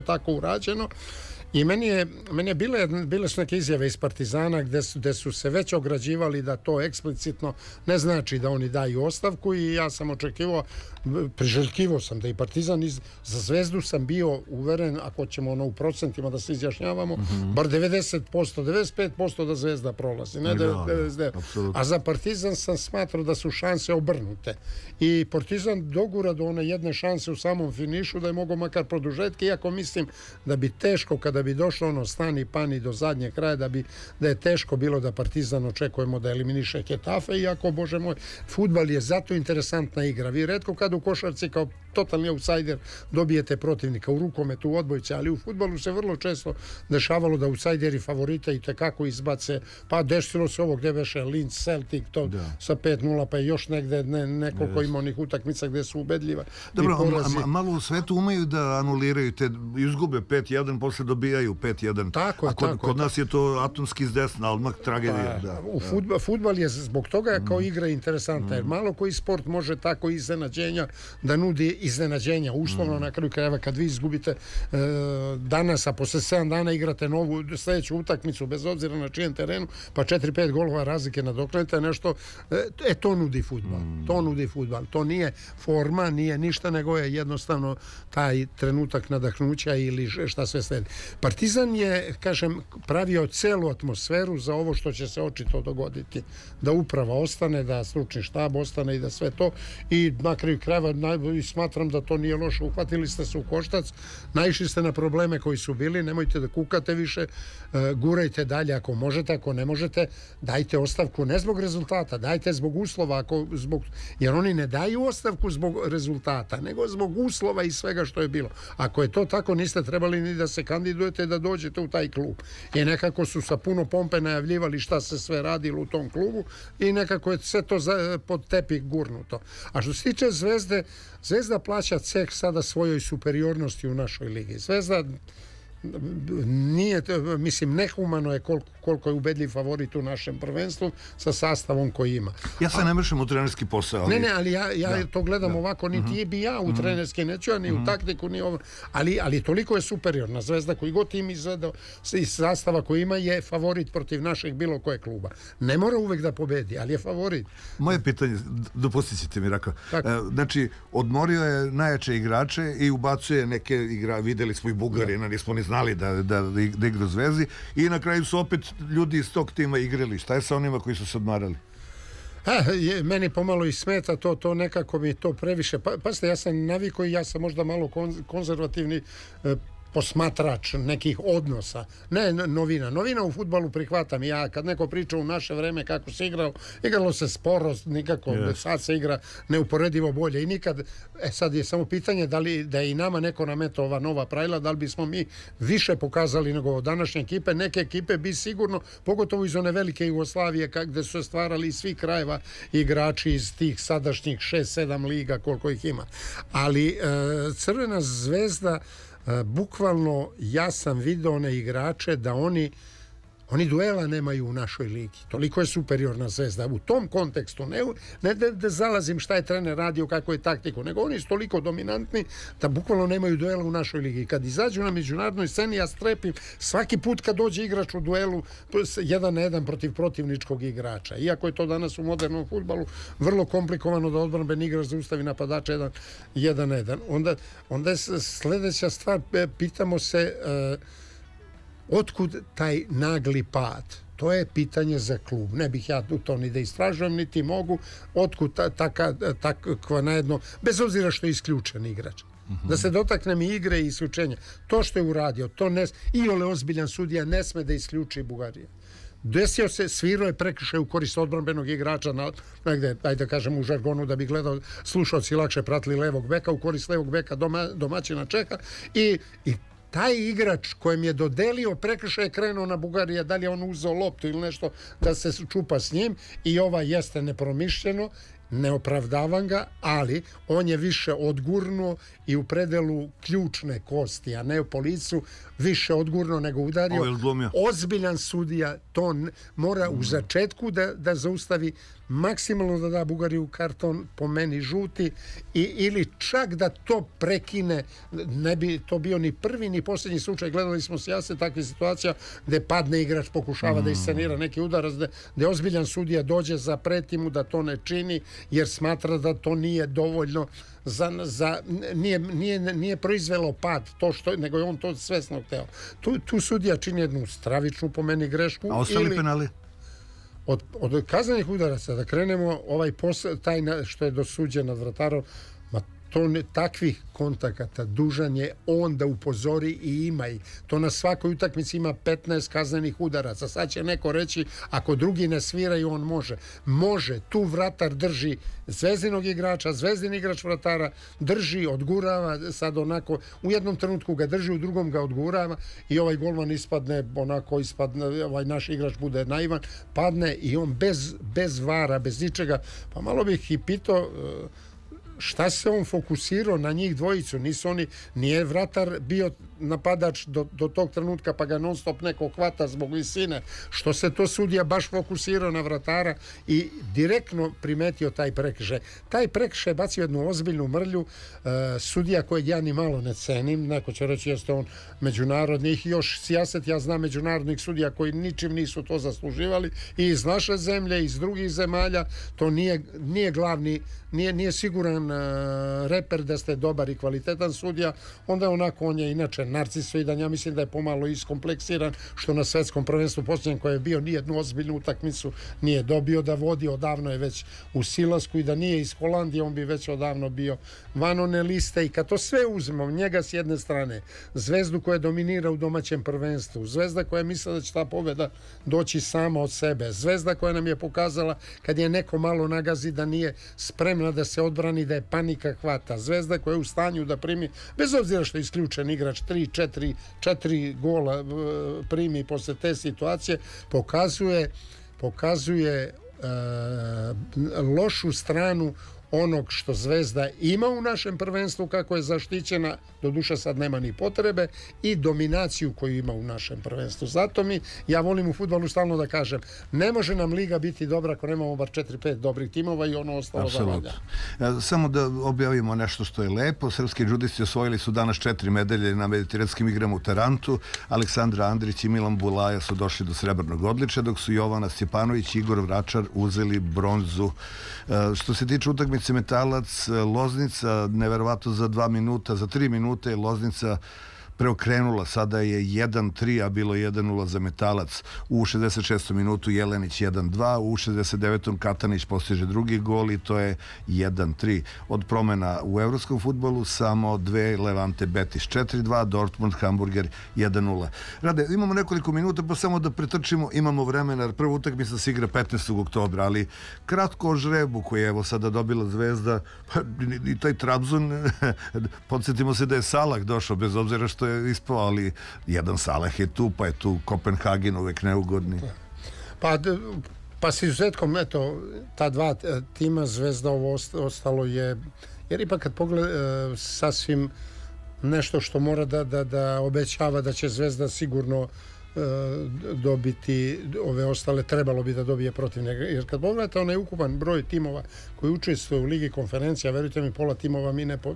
tako urađeno. I meni je bile su neke izjave iz Partizana gde su se već ograđivali da to eksplicitno ne znači da oni daju ostavku, i ja sam očekivao, priželjkivao sam da i Partizan za Zvezdu sam bio uveren, ako ćemo u procentima da se izjašnjavamo, bar 90%, 95% da Zvezda prolazi, ne 99%. A za Partizan sam smatrao da su šanse obrnute. I Partizan dogura do one jedne šanse u samom finišu da je mogao makar produžetke, iako mislim da bi teško, kada bi došlo stani pani do zadnjeg kraja, da je teško bilo da Partizan očekujemo da eliminiše Getafe, iako, bože moj, fudbal je zato interesantna igra. Vi retko kad u košarci kao totalni outsider dobijete protivnika, u rukometu, u odbojci, ali u fudbalu se vrlo često dešavalo da outsideri favorita i tekako izbace, pa desilo se ovo gdje veše Linz, Celtic, to sa 5-0, pa još negde nekoliko ima onih utakmica gde su ubedljiva. Dobro, malo u svetu umeju da anuliraju te, izgube 5-1, posle dobijaju 5-1. Tako je. Kod nas je to atomski s desna, odmah tragedija. Fudbal je zbog toga kao igra interesantna, jer malo koji sport može tako iznenađenja da nudi iznenađenja, uslovno na kraju krajeva kad vi izgubite danas, a posle 7 dana igrate novu sledeću utakmicu bez obzira na čijem terenu, pa 4-5 golova razlike nadoknadite nešto, to nudi fudbal. To nije forma, nije ništa, nego je jednostavno taj trenutak nadahnuća ili šta sve sledi. Partizan je, kažem, pravio celu atmosferu za ovo što će se očito dogoditi. Da uprava ostane, da stručni štab ostane i da sve to, i na kraju krajeva smatram da to nije loše. Uhvatili ste se u koštac, naišli ste na probleme koji su bili, nemojte da kukate više, gurajte dalje ako možete, ako ne možete, dajte ostavku, ne zbog rezultata, dajte zbog uslova, jer oni ne daju ostavku zbog rezultata, nego zbog uslova i svega što je bilo. Ako je to tako, niste trebali ni da se kandidujete da dođete u taj klub. I nekako su sa puno pompe najavljivali šta se sve radilo u tom klubu i nekako je sve to pod tepih gurnuto. A što se tiče Zvezda plaća ceh sada svojoj superiornosti u našoj ligi. Zvezda nije, mislim, nehumano je koliko je ubedljiv favorit u našem prvenstvu sa sastavom koji ima. Ja se ne mešam u trenerski posao. Ali ja to gledam ovako, niti bi ja u trenerski, neću ja ni u taktiku, ni ovo, ali toliko je superiorna Zvezda, koji god tim izvedao iz sastava koji ima, je favorit protiv našeg bilo koje kluba. Ne mora uvek da pobedi, ali je favorit. Moje pitanje, dopustit ćete mi, Rako. Znači, odmorio je najjače igrače i ubacuje neke igrače, videli smo i Bugarina, nismo ni znali da igra u Zvezdi, i na kraju su opet ljudi iz tog tima igrali. Šta je sa onima koji su se odmarali? Meni pomalo i smeta to nekako mi to previše. Pazite, ja sam navikao i ja sam možda malo konzervativni posmatrač nekih odnosa. Ne novina u fudbalu prihvatam. Ja kad neko priča u naše vreme kako se igralo se sporo, nikako, sad se igra neuporedivo bolje i nikad, sad je samo pitanje da je i nama neko nametao ova nova pravila, da li bismo mi više pokazali nego današnje ekipe. Neke ekipe bi sigurno, pogotovo iz one velike Jugoslavije gde su se stvarali iz svih krajeva igrači iz tih sadašnjih 6-7 liga koliko ih ima. Ali Crvena Zvezda, bukvalno ja sam vidio one igrače da oni duela nemaju u našoj ligi. Toliko je superiorna Zvezda. U tom kontekstu, ne da zalazim šta je trener radio, kako je taktiku, nego oni su toliko dominantni da bukvalno nemaju duela u našoj ligi. Kad izađu na međunarodnoj sceni, ja strepim svaki put kad dođe igrač u duelu 1-1 protiv protivničkog igrača. Iako je to danas u modernom fudbalu vrlo komplikovano da odbranbeni igrač zaustavi napadača 1-1. Onda je sledeća stvar, pitamo se otkud taj nagli pad? To je pitanje za klub. Ne bih ja to ni da istražujem, niti mogu. Otkud takva najedno, bez obzira što je isključen igrač. Da se dotaknem i igre i isključenja. To što je uradio, iole ozbiljan sudija ne sme da isključi Bugarija. Desio se, svirao je prekršaj u korist odbranbenog igrača negde, ajde da kažem u žargonu da bi gledao, slušalci lakše pratili levog beka, u korist levog beka domaćina Čeha, i taj igrač kojem je dodelio prekršaj je krenuo na Bugarija, da li je on uzeo loptu ili nešto da se čupa s njim, i ova jeste nepromišljeno ne opravdavam ga, ali on je više odgurnuo i u predelu ključne kosti, a ne po licu, više odgurnuo nego udario. Ozbiljan sudija to mora u začetku da zaustavi, maksimalno da da Bugariju karton, po meni žuti, ili čak da to prekine. Ne bi to bio ni prvi ni posljednji slučaj. Gledali smo sjase takve situacija gde padne igrač, pokušava da iscenira neki udarac, gde ozbiljan sudija dođe za pretimu da to ne čini jer smatra da to nije dovoljno nije proizvelo pad nego je on to svesno hteo. Tu sudija čini jednu stravičnu po meni grešku. A ostali penali? Od kaznenih udaraca da krenemo, taj što je dosuđen nad vratarom, takvih kontakata dužan je on da upozori i ima ih. To na svakoj utakmici ima 15 kaznenih udaraca. Sad će neko reći, ako drugi ne sviraju, on može. Može, tu vratar drži zvezdinog igrača, zvezdin igrač vratara drži, odgurava, sad onako, u jednom trenutku ga drži, u drugom ga odgurava i ovaj golman ispadne, ovaj naš igrač bude naivan, padne i on bez vara, bez ničega. Pa malo bih i pitao šta se on fokusirao na njih dvojicu. Nije vratar bio napadač do tog trenutka pa ga non stop neko hvata zbog visine. Što se to sudija baš fokusirao na vratara i direktno primetio taj prekršaj. Taj prekršaj bacio jednu ozbiljnu mrlju. Sudija kojeg ja ni malo ne cenim, neko će reći jeste on međunarodnih, još sijaset, ja znam međunarodnih sudija koji ničim nisu to zasluživali i iz naše zemlje, iz drugih zemalja. To nije glavni, nije siguran reper da ste dobar i kvalitetan sudija. Onda onako, on je inače narcisoidan, ja mislim da je pomalo iskompleksiran, što na svetskom prvenstvu posljednjem koje je bio nijednu ozbiljnu utakmicu nije dobio da vodi, odavno je već u silasku i da nije iz Holandije on bi već odavno bio van one liste. I kad to sve uzmemo, njega s jedne strane, Zvezdu koja dominira u domaćem prvenstvu, Zvezda koja misle da će ta pobjeda doći sama od sebe, Zvezda koja nam je pokazala kad je neko malo nagazi da nije spremna da se odbrani, da je panika hvata, Zvezda koja je u stanju da primi, bez obzira što je isključen igrač, 3-4 gola primi posle te situacije, pokazuje lošu stranu onog što Zvezda ima u našem prvenstvu, kako je zaštićena, doduše sad nema ni potrebe, i dominaciju koju ima u našem prvenstvu. Zato ja volim u fudbalu stalno da kažem, ne može nam liga biti dobra ako nemamo bar 4-5 dobrih timova i ono ostalo da valja. Samo da objavimo nešto što je lepo. Srpski džudisti osvojili su danas 4 medalje na mediteranskim igrama u Tarantu. Aleksandra Andrić i Milan Bulaja su došli do srebrnog odličja, dok su Jovana Stjepanović i Igor Vračar uzeli bronzu. Što se tiče utakmice Metalac Loznica, neverovatno za 3 minuta je Loznica preokrenula, sada je 1-3, a bilo 1-0 za Metalac. U 66. minutu Jelenić 1-2, u 69. Katanić postiže drugi gol i to je 1-3. Od promena u evropskom fudbalu samo 2, Levante Betis 4-2, Dortmund Hamburger 1-0. Rade, imamo nekoliko minuta, pa samo da pretrčimo, imamo vremena, prva utakmica se igra 15. oktobra, ali kratko o žrebu koji je evo sada dobila Zvezda, pa i taj Trabzon, podsjetimo se da je Salah došao, bez obzira što je ispao, ali jedan Salah je tu, pa je tu Kopenhagen uvek neugodni. Pa s izuzetkom, eto, ta dva tima Zvezda, ovo ostalo je, jer ipak kad pogled sasvim nešto što mora da obećava da će Zvezda sigurno dobiti, ove ostale trebalo bi da dobije protiv njega, jer kad pogledate onaj ukupan broj timova koji učestvuju u Ligi konferencija, verujte mi, pola timova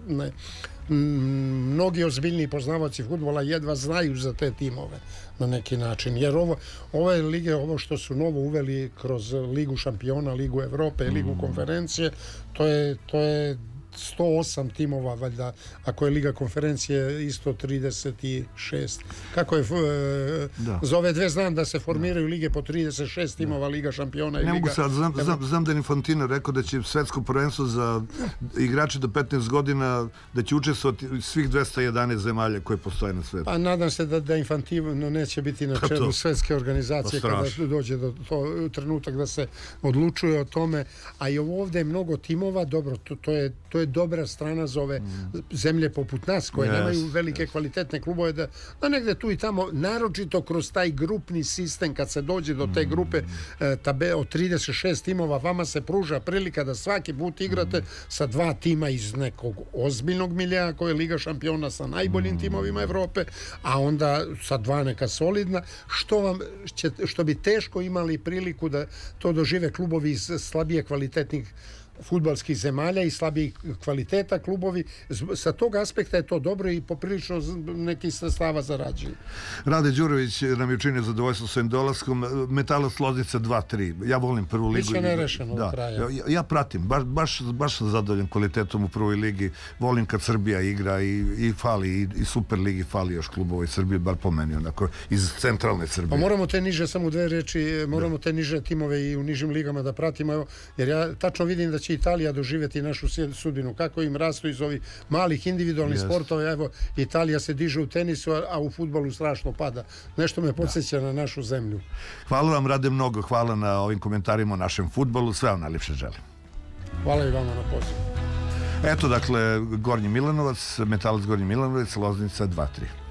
mnogi ozbiljni poznavaoci fudbala jedva znaju za te timove na neki način, jer ove lige, ovo što su novo uveli kroz Ligu šampiona, Ligu Evrope, Ligu konferencije, to je 108 timova, valjda, ako je Liga konferencije isto 36. Kako je za ove dve znam da se formiraju lige po 36 timova, Liga šampiona i Liga... Ne mogu sad, znam da je Infantino rekao da će svetsko prvenstvo za igrače do 15 godina, da će učestvovati svih 211 zemalja koje postoje na svetu. Pa nadam se da Infantino neće biti na čelu svetske organizacije kada dođe do trenutak da se odlučuje o tome, a i ovdje je mnogo timova, dobro, to je je dobra strana za ove zemlje poput nas koje nemaju velike kvalitetne klubove da negde tu i tamo, naročito kroz taj grupni sistem, kad se dođe do te grupe od 36 timova, vama se pruža prilika da svaki put igrate sa 2 tima iz nekog ozbiljnog milija koje je Liga šampiona sa najboljim timovima Evrope, a onda sa 2 neka solidna, što bi teško imali priliku da to dožive klubovi iz slabije kvalitetnih fudbalskih zemalja i slabijih kvaliteta klubovi. Sa tog aspekta je to dobro i poprilično nekih sredstava zarađuju. Rade Đurović nam je učinio zadovoljstvo svojim dolaskom. Metalac Loznica 2-3. Ja volim prvu ligu. Biće nerešeno do kraja. Ja pratim. Baš sam zadovoljan kvalitetom u prvoj ligi. Volim kad Srbija igra i fali, i Super ligi fali još klubova iz Srbije, bar po meni, onako, iz centralne Srbije. Pa moramo te niže, samo 2 reči, moramo te niže timove i u nižim ligama da pratimo, jer ja tačno vidim da će Italija doživjeti našu sudbinu, kako im rastu iz ovih malih individualnih sportova. Evo, Italija se diže u tenisu, a u fudbalu strašno pada. Nešto me podsjeća na našu zemlju. Hvala vam, Rade, mnogo. Hvala na ovim komentarima o našem fudbalu. Sve vam najljepše želim. Hvala i vama na pozivu. Eto, dakle, Gornji Milanovac, Metalac Gornji Milanovac, Loznica 2-3.